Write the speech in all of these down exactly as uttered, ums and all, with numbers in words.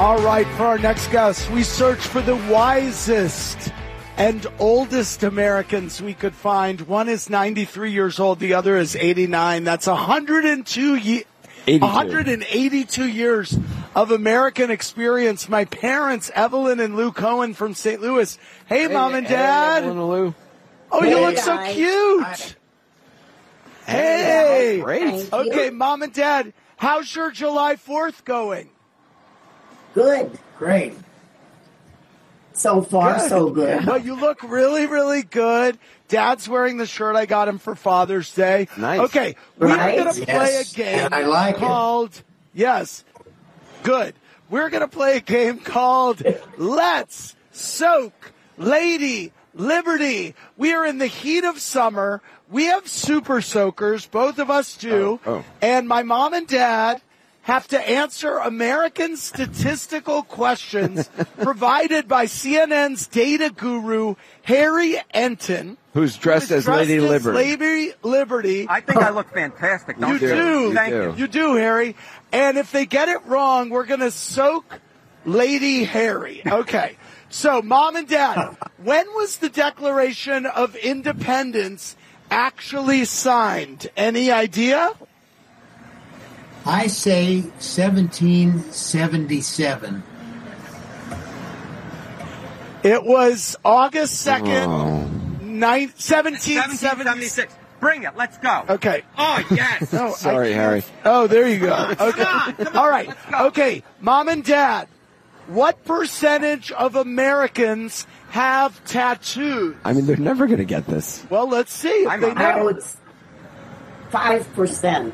All right, for our next guest, we search for the wisest and oldest Americans we could find. One is ninety-three years old, the other is eighty-nine. That's one hundred two ye- one hundred eighty-two years of American experience. My parents, Evelyn and Lou Cohen from Saint Louis. Hey, hey Mom and Dad. Hey, Evelyn and Lou. Oh, hey, you look guys. So cute. Hey. hey. Great. Okay, Mom and Dad, how's your July fourth going? Good. Great. So far, good. so good. Well, you look really, really good. Dad's wearing the shirt I got him for Father's Day. Nice. Okay, we're right? going to play yes. a game and I like called, it. yes, good. We're going to play a game called Let's Soak Lady Liberty. We are in the heat of summer. We have super soakers, both of us do. Oh, oh. And my mom and dad have to answer American statistical questions provided by C N N's data guru, Harry Enton. Who's dressed, who is as Lady as Liberty. Lady Liberty. I think I look fantastic, don't You you? do. Thank You you. do. You do, Harry. And if they get it wrong, we're going to soak Lady Harry. Okay. So, Mom and Dad, when was the Declaration of Independence actually signed? Any idea? I say seventeen seventy-seven. It was August second, Oh. nine, seventeen seventeen seventy-six. seventy-six. Bring it. Let's go. Okay. Oh, yes. No, I Sorry, can't- Harry. Oh, there you go. Okay. on, come on, All right. let's go. Okay. Mom and Dad, what percentage of Americans have tattoos? I mean, they're never going to get this. Well, let's see if I'm they a- I know. would five percent.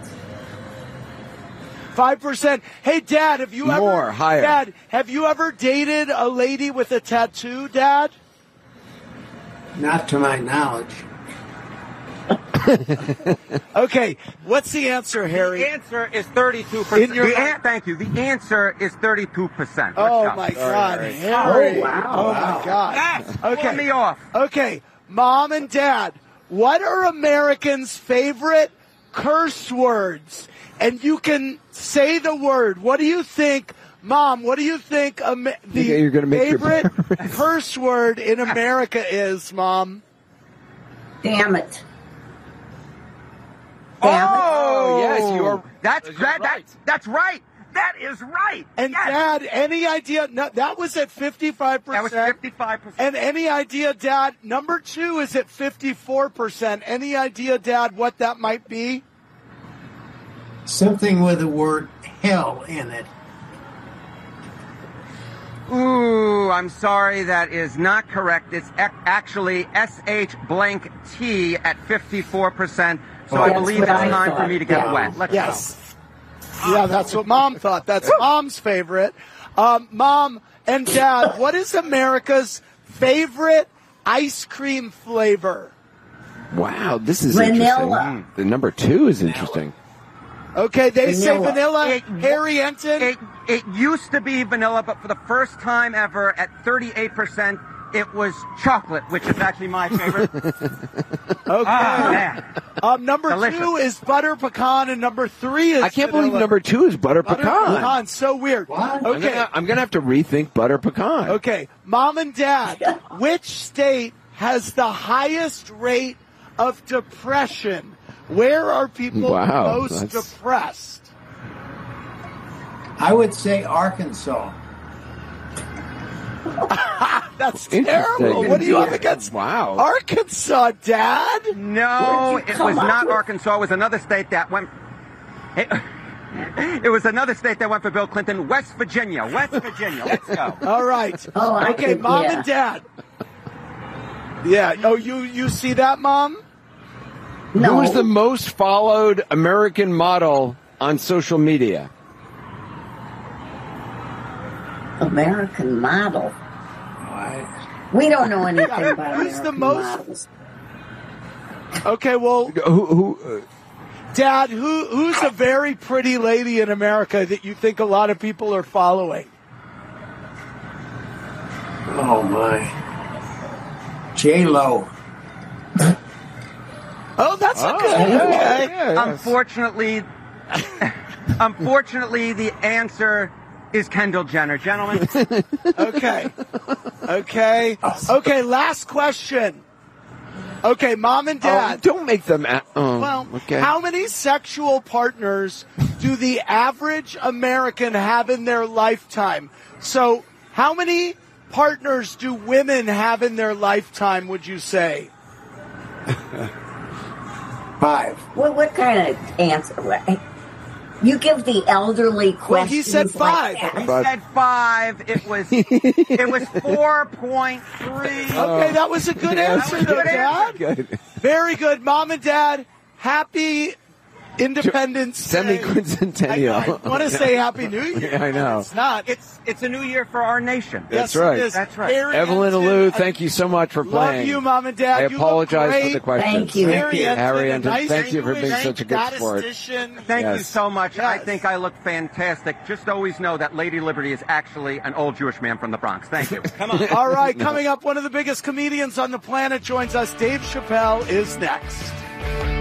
Five percent. Hey, Dad, have you ever More, higher. Dad, have you ever dated a lady with a tattoo, Dad? Not to my knowledge. Okay. What's the answer, Harry? The answer is thirty-two percent. In your the mind- an- thank you. The answer is thirty-two percent. Oh my God, Harry. Harry! Oh, wow. Oh my God! Yes. Okay. Pull me off. Okay, Mom and Dad, what are Americans' favorite curse words? And you can say the word. What do you think, Mom? What do you think um, the You're gonna make your favorite parents- curse word in America is, Mom? Damn it. Damn Oh, yes, you are- That's you're that, right. that's that's right. That is right. And yes. Dad, any idea? No, that was at fifty-five That was percent. fifty-five percent. And any idea, Dad? Number two is at fifty-four percent. Any idea, Dad, what that might be? Something with the word hell in it. Ooh, I'm sorry, that is not correct. It's ac- actually S H blank T at fifty-four percent. So Oh, I that's believe what it's I time thought. for me to get Yeah. wet. Let's Yes. Yeah, that's what Mom thought. That's Mom's favorite. Um, Mom and Dad, what is America's favorite ice cream flavor? Wow, this is Vanilla. interesting. The number two is interesting. Okay, they say Vanilla. vanilla. It- Harry Enton. It, it used to be vanilla, but for the first time ever at thirty-eight percent, it was chocolate, which is actually my favorite. Okay. Ah, man. Um, number Delicious. two is butter pecan, and number three is I can't believe vanilla. number two is butter, butter pecan. pecan. So weird. What? I'm Okay. gonna, I'm gonna have to rethink butter pecan. Okay, Mom and Dad, which state has the highest rate of depression? Where are people Wow, most that's- depressed? I would say Arkansas. That's Interesting. terrible. What do you have against Wow. Arkansas, Dad? No, Where'd you it come was up not with- Arkansas. It was another state that went. It, it was another state that went for Bill Clinton. West Virginia. West Virginia. Let's go. All right. Oh, I okay, could- Mom yeah. and Dad. Yeah. Oh, you you see that, Mom? No. Who is the most followed American model on social media? American model? I, We don't know anything about Who's American the most- models. Okay, well, Who? who uh, Dad, who who's a very pretty lady in America that you think a lot of people are following? oh my. J Lo. Oh, that's a Oh, good. yeah, Okay. yeah, yeah. Unfortunately, unfortunately, the answer is Kendall Jenner. Gentlemen, Okay. Okay. Okay, last question. Okay, mom and Oh, dad. don't make them. A- oh, Well, okay. how many sexual partners do the average American have in their lifetime? So, how many partners do women have in their lifetime, would you say? Five. What, what kind of answer? What- You give the elderly questions. Well, he said five. Like that. he But- said five. It was it was four point three. Okay, that was a good Yeah, answer, that was a though, good Dad. Good. Very good. Mom and Dad, happy Independence Day. Semi-quincentennial. I, I want to say Happy New Year. Yeah, I know. It's not. It's it's a new year for our nation. Yes, That's right. It is. That's right. Very Evelyn into- Alou, thank you so much for Love playing. you, Mom and Dad. I You apologize look for the great. questions. Thank you. Harry Enton, Harry a Enton, nice thank you for being English such a good sport. statistician. Thank you Yes. so much. I Yes. think I look fantastic. Just always know that Lady Liberty is actually an old Jewish man from the Bronx. Thank you. Come on. All right, coming up, one of the biggest comedians on the planet joins us. Dave Chappelle is next.